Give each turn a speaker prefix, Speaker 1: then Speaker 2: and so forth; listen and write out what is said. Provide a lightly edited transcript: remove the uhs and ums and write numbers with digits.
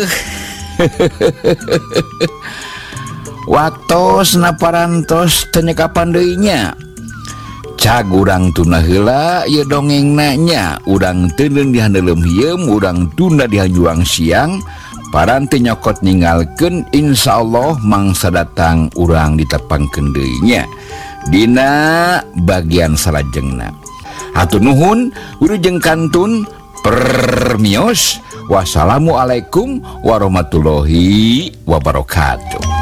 Speaker 1: waktu naparantos tenyekapan deuinya cag urang tuna heula ieu dongeng nanya urang teuneun di handelem hieum urang tunda di juang siang paranti nyokot ninggalkeun insyaallah mangsa datang urang ditepangkeun deui nya dina bagian salajengna. Hatur nuhun wilujeng kantun permios. Wassalamualaikum warahmatullahi wabarakatuh.